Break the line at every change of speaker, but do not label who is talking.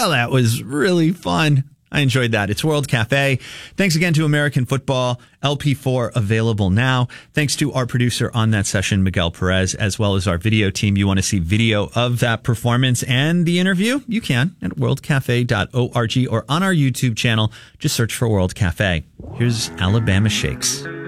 Well, that was really fun. I enjoyed that. It's World Cafe. Thanks again to American Football. LP4 available now. Thanks to our producer on that session, Miguel Perez, as well as our video team. You want to see video of that performance and the interview? You can at worldcafe.org or on our YouTube channel. Just search for World Cafe. Here's Alabama Shakes.